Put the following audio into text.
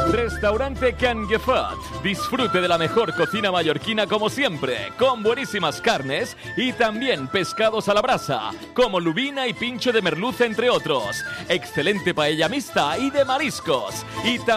Restaurante Canguefat. Disfrute de la mejor cocina mallorquina como siempre, con buenísimas carnes y también pescados a la brasa, como lubina y pincho de merluza, entre otros. Excelente paella mixta y de mariscos. Y también